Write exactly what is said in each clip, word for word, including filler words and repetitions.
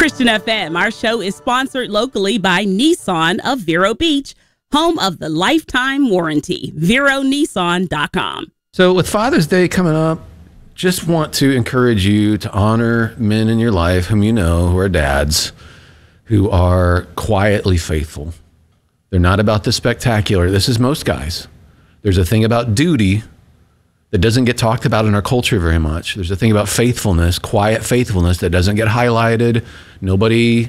Christian F M. Our show is sponsored locally by Nissan of Vero Beach, home of the lifetime warranty. Vero Nissan dot com. So with Father's Day coming up, just want to encourage you to honor men in your life whom you know who are dads, who are quietly faithful. They're not about the spectacular. This is most guys. There's a thing about duty that doesn't get talked about in our culture very much. There's a thing about faithfulness, quiet faithfulness that doesn't get highlighted. Nobody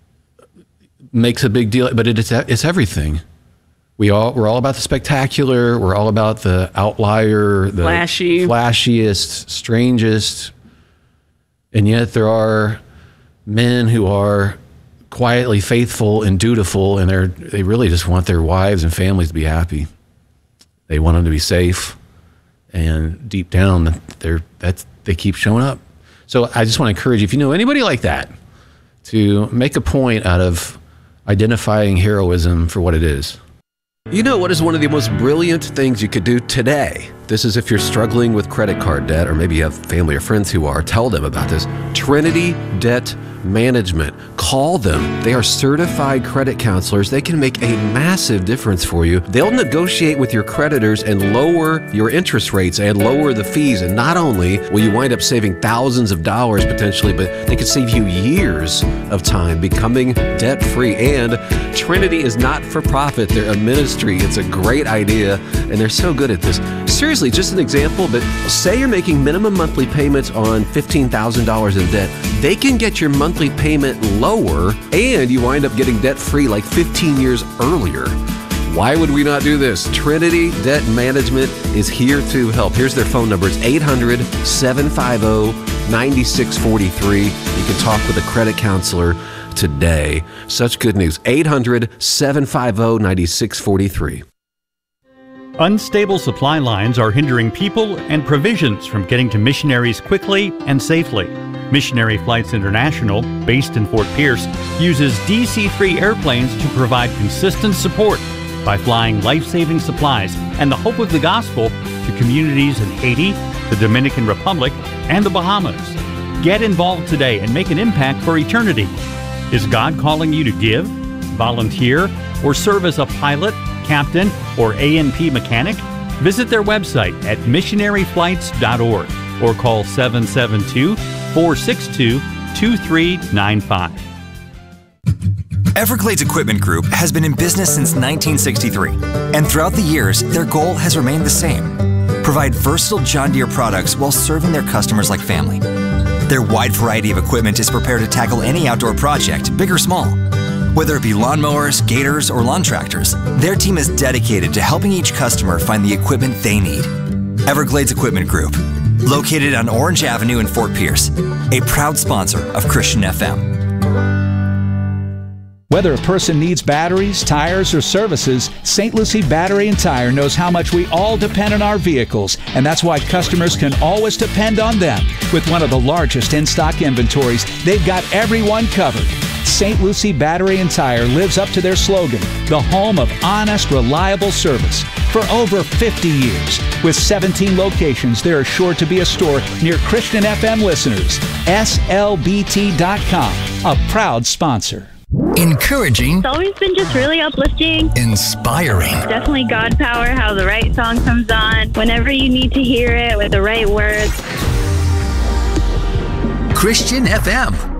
makes a big deal, but it, it's it's everything. We all we're all about the spectacular. We're all about the outlier, the Flashy. flashiest, strangest, and yet there are men who are quietly faithful and dutiful, and they're they really just want their wives and families to be happy. They want them to be safe. And deep down, they're that's they keep showing up. So I just want to encourage you, if you know anybody like that, to make a point out of identifying heroism for what it is. You know what is one of the most brilliant things you could do today? This is if you're struggling with credit card debt, or maybe you have family or friends who are. Tell them about this. Trinity Debt Management. Call them. They are certified credit counselors. They can make a massive difference for you. They'll negotiate with your creditors and lower your interest rates and lower the fees. And not only will you wind up saving thousands of dollars potentially, but they could save you years of time becoming debt-free. And Trinity is not for profit. They're a ministry. It's a great idea, and they're so good at this. Seriously, just an example, but say you're making minimum monthly payments on fifteen thousand dollars in debt. They can get your monthly payment lower, and you wind up getting debt-free like fifteen years earlier. Why would we not do this? Trinity Debt Management is here to help. Here's their phone number. It's eight hundred, seven five zero, nine six four three. You can talk with a credit counselor today. Such good news. eight hundred, seven five zero, nine six four three. Unstable supply lines are hindering people and provisions from getting to missionaries quickly and safely. Missionary Flights International, based in Fort Pierce, uses D C three airplanes to provide consistent support by flying life-saving supplies and the hope of the gospel to communities in Haiti, the Dominican Republic, and the Bahamas. Get involved today and make an impact for eternity. Is God calling you to give, volunteer, or serve as a pilot, captain, or A N P mechanic? Visit their website at missionary flights dot org or call seven seven two, four six two, two three nine five. Everglades Equipment Group has been in business since nineteen sixty-three, and throughout the years, their goal has remained the same: provide versatile John Deere products while serving their customers like family. Their wide variety of equipment is prepared to tackle any outdoor project, big or small. Whether it be lawnmowers, gators, or lawn tractors, their team is dedicated to helping each customer find the equipment they need. Everglades Equipment Group, located on Orange Avenue in Fort Pierce, a proud sponsor of Christian F M. Whether a person needs batteries, tires, or services, Saint Lucie Battery and Tire knows how much we all depend on our vehicles, and that's why customers can always depend on them. With one of the largest in-stock inventories, they've got everyone covered. Saint Lucie Battery and Tire lives up to their slogan, the home of honest, reliable service. For over fifty years, with seventeen locations, they're sure to be a store near Christian F M listeners. S L B T dot com, a proud sponsor. Encouraging. It's always been just really uplifting. Inspiring. Definitely God power, how the right song comes on whenever you need to hear it with the right words. Christian F M.